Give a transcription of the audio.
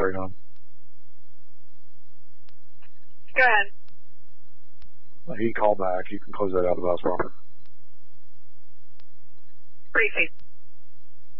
battery on. Go ahead. He called back. You can close that out of the proper. Briefing.